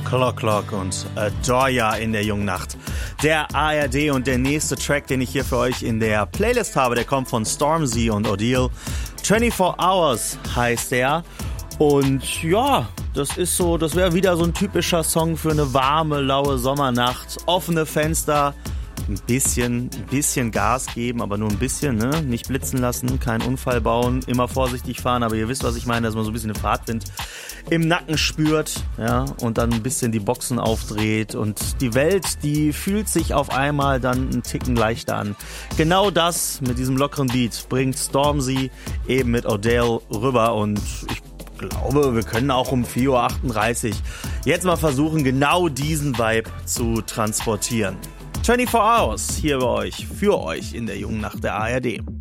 Clock und Doja in der jungen Nacht. Der ARD und der nächste Track, den ich hier für euch in der Playlist habe, der kommt von Stormzy und Odile. 24 Hours heißt der. Und ja, das wäre wieder so ein typischer Song für eine warme, laue Sommernacht. Offene Fenster, ein bisschen Gas geben, aber nur ein bisschen, ne? Nicht blitzen lassen, keinen Unfall bauen, immer vorsichtig fahren, aber ihr wisst, was ich meine, dass man so ein bisschen den Fahrtwind im Nacken spürt, ja, und dann ein bisschen die Boxen aufdreht und die Welt, die fühlt sich auf einmal dann einen Ticken leichter an. Genau das mit diesem lockeren Beat bringt Stormzy eben mit Odile rüber und ich glaube, wir können auch um 4.38 Uhr jetzt mal versuchen, genau diesen Vibe zu transportieren. 24 Hours hier bei euch, für euch in der jungen Nacht der ARD.